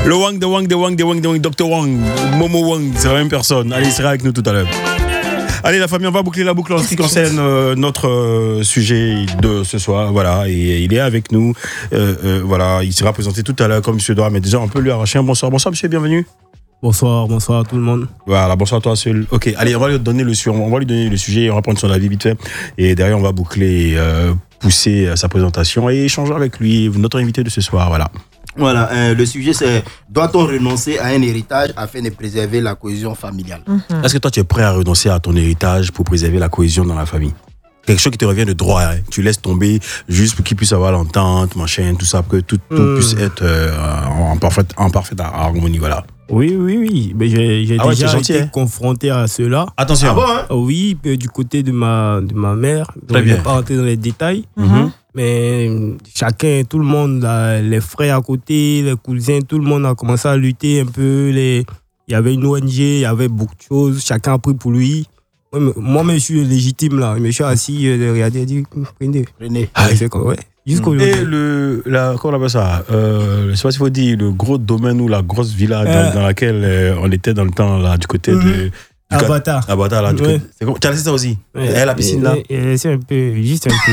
Le Wang, Dr Wang, Momo Wang, c'est la même personne. Allez, il sera avec nous tout à l'heure. Allez la famille, on va boucler la boucle en ce qui concerne notre sujet de ce soir. Voilà, et il est avec nous. Voilà, il sera présenté tout à l'heure comme monsieur Dora, mais déjà on peut lui arracher un bonsoir. Bonsoir monsieur, bienvenue. Bonsoir à tout le monde. Voilà, bonsoir à toi seul. Ok, allez, on va lui donner le sujet, on va prendre son avis vite fait. Et derrière on va boucler, pousser sa présentation et échanger avec lui, notre invité de ce soir. Voilà, le sujet c'est: doit-on renoncer à un héritage afin de préserver la cohésion familiale? Est-ce que toi tu es prêt à renoncer à ton héritage pour préserver la cohésion dans la famille? Quelque chose qui te revient de droit, hein. Tu laisses tomber juste pour qu'il puisse avoir l'entente, machin, tout ça, pour que tout puisse être en parfaite harmonie, voilà. Oui. Mais j'ai déjà gentil, été confronté à cela. Attention. Ah bon, hein? Oui, du côté de ma mère. Très bien. Je ne vais pas rentrer dans les détails. Mais chacun, tout le monde, les frères à côté, les cousins, tout le monde a commencé à lutter un peu. Il y avait une ONG, il y avait beaucoup de choses. Chacun a pris pour lui. Moi-même, je suis légitime là. Je me suis assis, regardé, j'ai dit, prenez. Ah, ouais. Jusqu'au et comment on appelle ça, je ne sais pas s'il faut dire le gros domaine ou la grosse villa dans laquelle on était dans le temps, là, du côté de... Avatar. Avatar, là. Ouais. Tu as laissé ça aussi? Et la piscine, là? C'est un peu, juste un peu.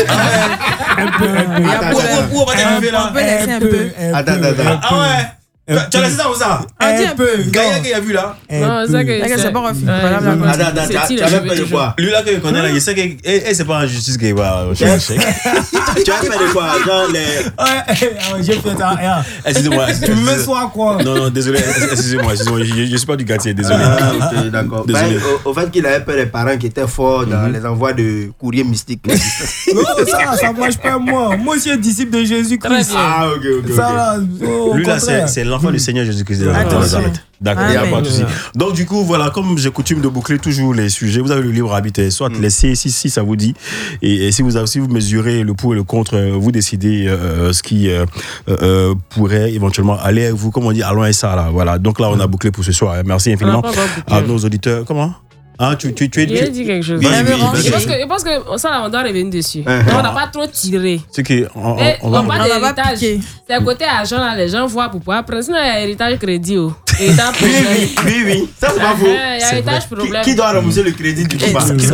Un peu. Où on va t'arriver, là? Un peu. Attends. Ah ouais? Tu as laissé ça ou ça? Un peu. Gaïa qui a vu là? Non, c'est que c'est pas refait. Attends, tu as même fait de quoi? Lui là que je connais là, il sait que c'est pas en justice qu'il va chercher. Tu as fait de quoi? Genre les... J'ai fait ça. Excusez-moi. Tu me sois quoi? Non, désolé, excusez-moi, je suis pas du quartier, désolé. Ok, d'accord. Désolé. Au fait qu'il avait peur des parents qui étaient forts dans les envois de courrier mystiques. Non, ça marche pas moi. Moi aussi, un disciple de Jésus-Christ. Ah, ok. Ça là, Lui là, c'est l'enfant du Seigneur Jésus-Christ de Nazareth. D'accord, il n'y a pas de souci. Donc du coup, voilà, comme j'ai coutume de boucler toujours les sujets, vous avez le libre arbitre, soit laissez si ça vous dit, et si vous mesurez le pour et le contre, vous décidez ce qui pourrait éventuellement aller avec vous, comme on dit, allons et ça là. Voilà, donc là on a bouclé pour ce soir. Merci infiniment à nos auditeurs. Comment? Ah, tu J'ai dit quelque chose. Oui, Je pense que ça, on doit revenir dessus. On n'a pas trop tiré. C'est que on va pas d'héritage. C'est côté argent, là, les gens voient pour pouvoir prendre. Sinon, il y a héritage crédit. Oui. Ça, c'est pas faux. Il y a héritage problème. Qui doit rembourser le crédit du coup? En fait,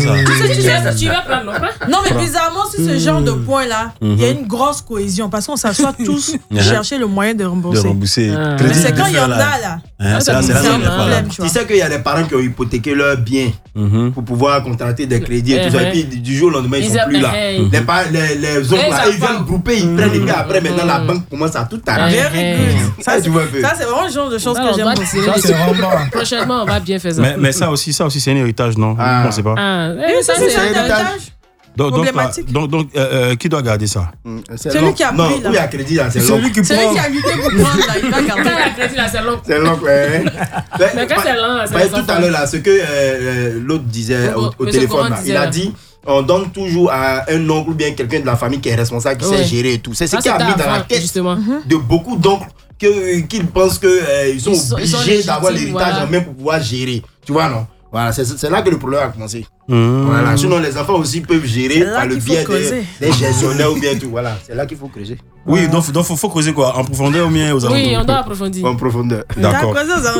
tu vas prendre. Non, mais bizarrement, sur ce genre de point-là, il y a une grosse cohésion parce qu'on s'assoit tous chercher le moyen de rembourser. Mais c'est quand il y en a là. C'est un problème. Tu sais qu'il y a des parents qui ont hypothéqué leur bien pour pouvoir contracter des crédits et tout ça. Et puis du jour au lendemain, ils sont plus là. Les oncles là, ils viennent grouper, ils prennent les gars. Après, maintenant, la banque commence à tout arracher. Ça, c'est vraiment le genre de choses que j'aime. Ça, c'est vraiment... Prochainement, on va bien faire ça. Mais ça aussi, c'est un héritage, non? Vous ne pensez pas? Ça, c'est un héritage. Donc, qui doit garder ça? Celui qui a pris là. Non, il y a crédit là, c'est Celui qui Celui qui a lutté pour prendre là, il va garder. Quand il y a crédit là, c'est long. C'est long, ouais. Mais quand c'est long, c'est tout à l'heure là, ce que l'autre disait au téléphone là, il a dit on donne toujours à un oncle ou bien quelqu'un de la famille qui est responsable, qui sait gérer et tout. C'est ce qui a mis dans la tête de beaucoup d'oncles qu'ils pensent qu'ils sont obligés d'avoir l'héritage en main pour pouvoir gérer. Tu vois, non? Voilà, c'est là que le problème a commencé. Voilà. Sinon, les enfants aussi peuvent gérer par le biais des gestionnaires ou bien tout. Voilà, c'est là qu'il faut creuser. Oui, donc faut creuser quoi? En profondeur ou bien aux alentours? Oui, on doit approfondir. En profondeur. D'accord.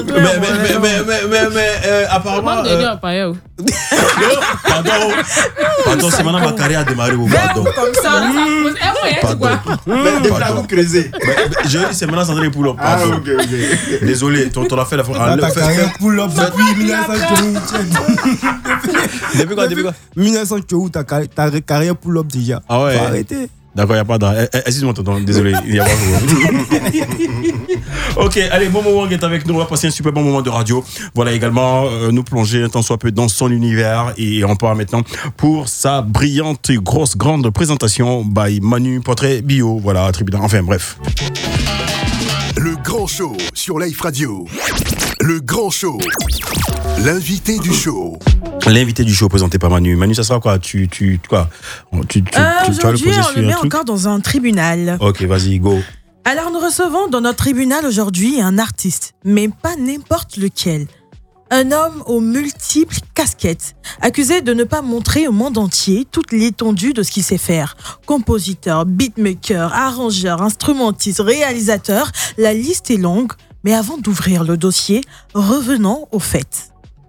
Mais apparemment. Pardon, c'est maintenant ma carrière a démarré. Pardon. Comme ça. Mais vous creuser. Je dis, c'est maintenant Sandrine Poulop. Ah, ok. Désolé, ton affaire la fois. Ta carrière Poulop depuis 1900. Depuis quoi 1900, tu où ta carrière Poulop déjà. Ah ouais. Faut arrêter. D'accord, il n'y a pas d'arrêt. Excuse-moi, tonton, désolé, il n'y a pas de Ok, allez, Momo Wang est avec nous. On va passer un super bon moment de radio. Voilà également, nous plonger un tant soit peu dans son univers. Et on part maintenant pour sa brillante, grosse, grande présentation by Manu, portrait bio. Voilà, tribunal. Enfin, bref. Le grand show sur Life Radio. Le grand show. L'invité du show. L'invité du show présenté par Manu. Manu, ça sera quoi? Tu vas le Aujourd'hui, poser on sur le met un truc? encore dans un tribunal. Ok, vas-y, go. Alors, nous recevons dans notre tribunal aujourd'hui un artiste, mais pas n'importe lequel. Un homme aux multiples casquettes, accusé de ne pas montrer au monde entier toute l'étendue de ce qu'il sait faire. Compositeur, beatmaker, arrangeur, instrumentiste, réalisateur, la liste est longue. Mais avant d'ouvrir le dossier, revenons aux faits.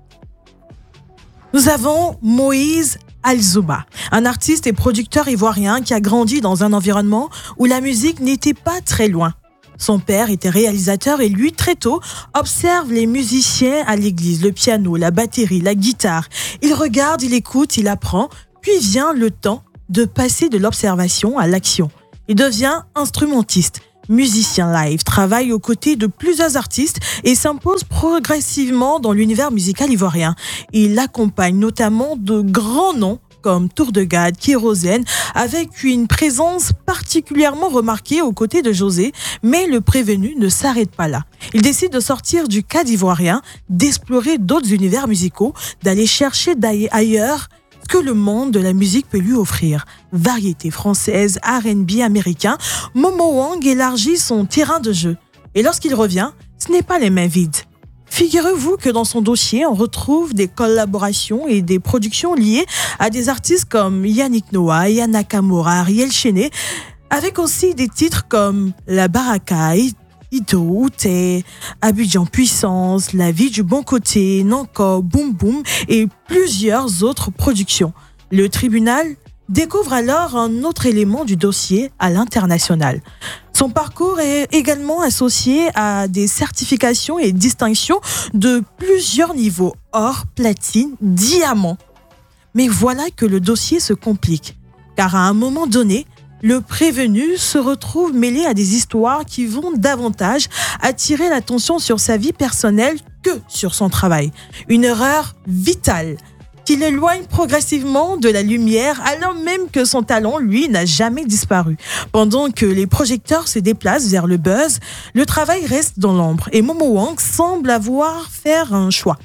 Nous avons Moïse Alzouma, un artiste et producteur ivoirien qui a grandi dans un environnement où la musique n'était pas très loin. Son père était réalisateur et lui, très tôt, observe les musiciens à l'église, le piano, la batterie, la guitare. Il regarde, il écoute, il apprend, puis vient le temps de passer de l'observation à l'action. Il devient instrumentiste, musicien live, travaille aux côtés de plusieurs artistes et s'impose progressivement dans l'univers musical ivoirien. Il accompagne notamment de grands noms comme Tour de Gad, Kérosène, avec une présence particulièrement remarquée aux côtés de José, mais le prévenu ne s'arrête pas là. Il décide de sortir du cadre ivoirien, d'explorer d'autres univers musicaux, d'aller chercher ailleurs ce que le monde de la musique peut lui offrir. Variété française, R&B américain, Momo Wang élargit son terrain de jeu. Et lorsqu'il revient, ce n'est pas les mains vides. Figurez-vous que dans son dossier, on retrouve des collaborations et des productions liées à des artistes comme Yannick Noah, Yann Nakamura, Ariel Chené, avec aussi des titres comme La Baraka, Ito, Outé, Abidjan Puissance, La Vie du Bon Côté, Nanko, Boum Boum et plusieurs autres productions. Le tribunal découvre alors un autre élément du dossier à l'international. Son parcours est également associé à des certifications et distinctions de plusieurs niveaux, or, platine, diamant. Mais voilà que le dossier se complique, car à un moment donné, le prévenu se retrouve mêlé à des histoires qui vont davantage attirer l'attention sur sa vie personnelle que sur son travail. Une erreur vitale qui l'éloigne progressivement de la lumière alors même que son talent, lui, n'a jamais disparu. Pendant que les projecteurs se déplacent vers le buzz, le travail reste dans l'ombre et Momo Wang semble avoir fait un choix.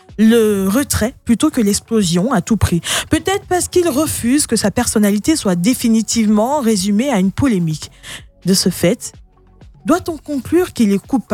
Le retrait plutôt que l'explosion à tout prix. Peut-être parce qu'il refuse que sa personnalité soit définitivement résumée à une polémique. De ce fait, doit-on conclure qu'il est coupable ?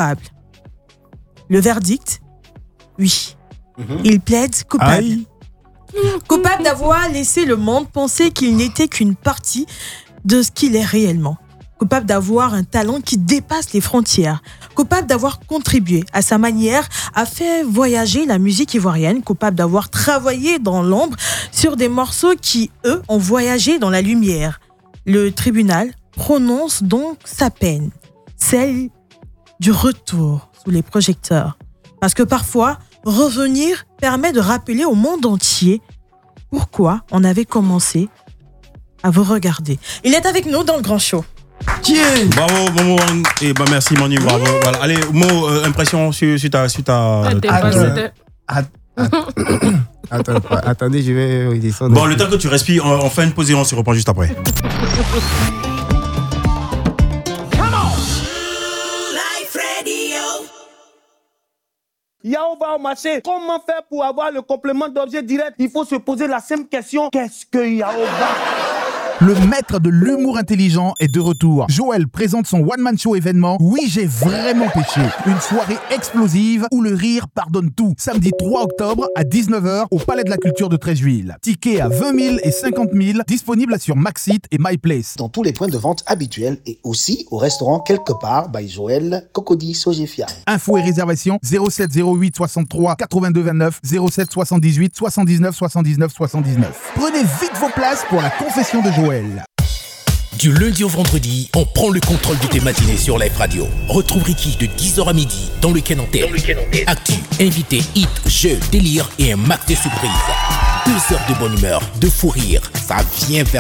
Le verdict ? Oui. Il plaide coupable. Aïe. Coupable d'avoir laissé le monde penser qu'il n'était qu'une partie de ce qu'il est réellement. Coupable d'avoir un talent qui dépasse les frontières. Coupable d'avoir contribué à sa manière à faire voyager la musique ivoirienne. Coupable d'avoir travaillé dans l'ombre sur des morceaux qui, eux, ont voyagé dans la lumière. Le tribunal prononce donc sa peine, celle du retour sous les projecteurs. Parce que parfois, revenir permet de rappeler au monde entier pourquoi on avait commencé à vous regarder. Il est avec nous dans le Grand Show. Tiens. Bravo Momo Wang et merci Manu, bravo. Voilà. Allez, Mo, impression suite à Attendez, je vais redescendre. Bon, le temps que tu respires, on fait une pause et on se reprend juste après. Yao va au marché. Comment faire pour avoir le complément d'objet direct? Il faut se poser la simple question. Qu'est-ce que Yao va? Le maître de l'humour intelligent est de retour. Joël présente son one-man show événement Oui, j'ai vraiment péché. Une soirée explosive où le rire pardonne tout. Samedi 3 octobre à 19h au Palais de la Culture de Treichville. Tickets à 20 000 et 50 000, disponibles sur Maxit et MyPlace. Dans tous les points de vente habituels et aussi au restaurant Quelque part by Joël Cocody Sogefia. Infos et réservations 07 08 63 82 29 07 78 79 79 79. Prenez vite vos places pour la confession de Joël. Du lundi au vendredi, on prend le contrôle de tes matinées sur Life Radio. Retrouve Ricky de 10h à midi dans le Ken en tête. Actu, invité, hit, jeux, délire et un max de surprises. 2 heures de bonne humeur, de fou rire. Ça vient vers